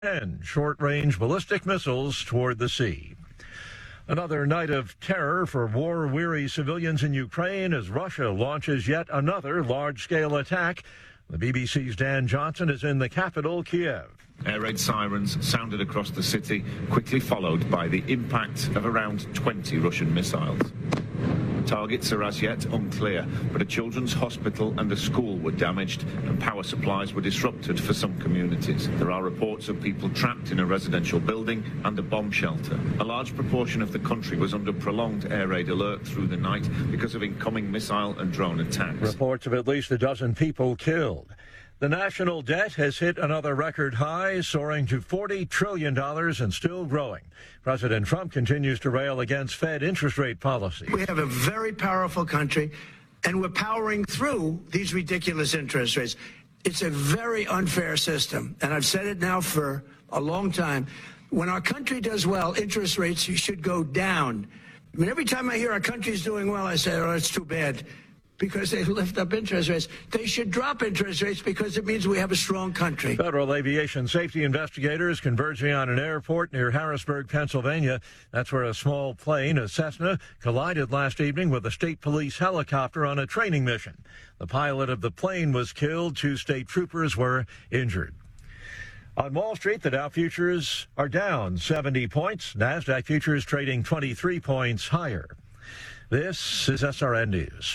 and short-range ballistic missiles toward the sea. Another night of terror for war-weary civilians in Ukraine as Russia launches yet another large-scale attack. The BBC's Dan Johnson is in the capital, Kiev. Air raid sirens sounded across the city, quickly followed by the impact of around 20 Russian missiles. Targets are as yet unclear, but a children's hospital and a school were damaged and power supplies were disrupted for some communities. There are reports of people trapped in a residential building and a bomb shelter. A large proportion of the country was under prolonged air raid alert through the night because of incoming missile and drone attacks. Reports of at least a dozen people killed. The national debt has hit another record high, soaring to $40 trillion and still growing. President Trump continues to rail against Fed interest rate policy. We have a very powerful country, and we're powering through these ridiculous interest rates. It's a very unfair system, and I've said it now for a long time. When our country does well, interest rates should go down. I mean, every time I hear our country's doing well, I say, oh, it's too bad, because they lift up interest rates. They should drop interest rates because it means we have a strong country. Federal aviation safety investigators converging on an airport near Harrisburg, Pennsylvania. That's where a small plane, a Cessna, collided last evening with a state police helicopter on a training mission. The pilot of the plane was killed. 2 state troopers were injured. On Wall Street, the Dow futures are down 70 points. NASDAQ futures trading 23 points higher. This is SRN News.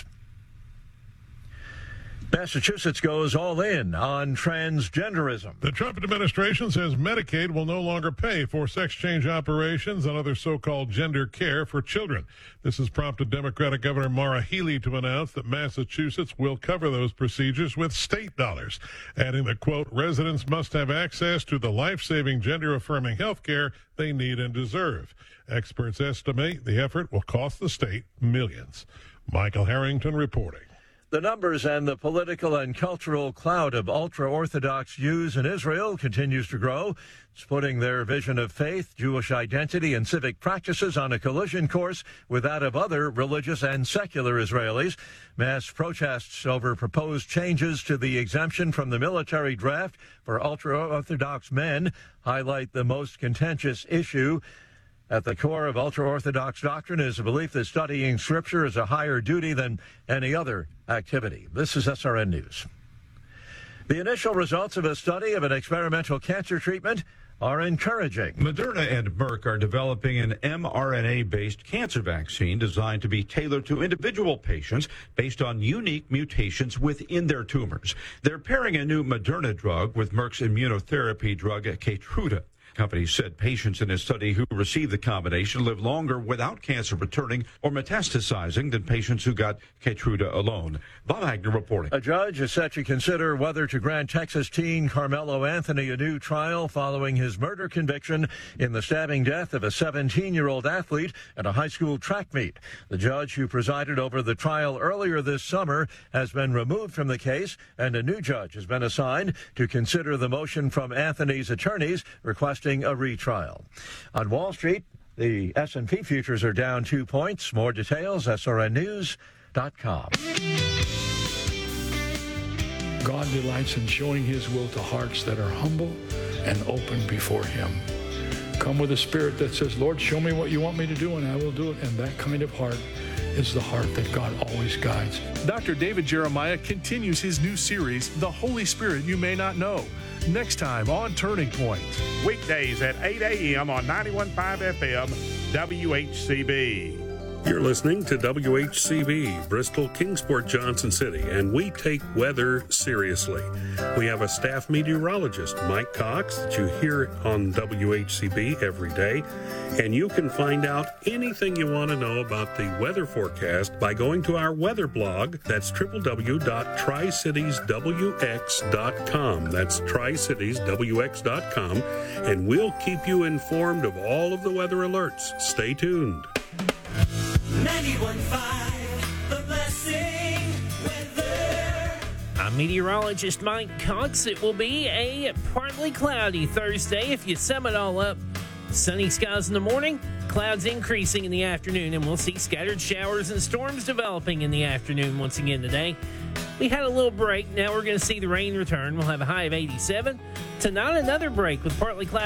Massachusetts goes all in on transgenderism. The Trump administration says Medicaid will no longer pay for sex change operations and other so-called gender care for children. This has prompted Democratic Governor Maura Healey to announce that Massachusetts will cover those procedures with state dollars, adding that, quote, residents must have access to the life-saving, gender-affirming health care they need and deserve. Experts estimate the effort will cost the state millions. Michael Harrington reporting. The numbers and the political and cultural cloud of ultra-Orthodox Jews in Israel continues to grow. It's putting their vision of faith, Jewish identity, and civic practices on a collision course with that of other religious and secular Israelis. Mass protests over proposed changes to the exemption from the military draft for ultra-Orthodox men highlight the most contentious issue. At the core of ultra-Orthodox doctrine is a belief that studying Scripture is a higher duty than any other activity. This is SRN News. The initial results of a study of an experimental cancer treatment are encouraging. Moderna and Merck are developing an mRNA-based cancer vaccine designed to be tailored to individual patients based on unique mutations within their tumors. They're pairing a new Moderna drug with Merck's immunotherapy drug Keytruda. The company said patients in a study who received the combination live longer without cancer returning or metastasizing than patients who got Keytruda alone. Bob Wagner reporting. A judge is set to consider whether to grant Texas teen Carmelo Anthony a new trial following his murder conviction in the stabbing death of a 17-year-old athlete at a high school track meet. The judge who presided over the trial earlier this summer has been removed from the case, and a new judge has been assigned to consider the motion from Anthony's attorneys requesting a retrial. On Wall Street, the S&P futures are down 2 points. More details, srnnews.com. God delights in showing his will to hearts that are humble and open before him. Come with a spirit that says, Lord, show me what you want me to do, and I will do it. And that kind of heart is the heart that God always guides. Dr. David Jeremiah continues his new series, The Holy Spirit You May Not Know. Next time on Turning Point. Weekdays at 8 a.m. on 91.5 FM, WHCB. You're listening to WHCB, Bristol, Kingsport, Johnson City, and we take weather seriously. We have a staff meteorologist, Mike Cox, that you hear on WHCB every day, and you can find out anything you want to know about the weather forecast by going to our weather blog. That's www.tricitieswx.com. That's tricitieswx.com, and we'll keep you informed of all of the weather alerts. Stay tuned. 91.5, The Blessing Weather. I'm meteorologist Mike Cox. It will be a partly cloudy Thursday if you sum it all up. Sunny skies in the morning, clouds increasing in the afternoon, and we'll see scattered showers and storms developing in the afternoon once again today. We had a little break. Now we're going to see the rain return. We'll have a high of 87. Tonight, another break with partly cloudy.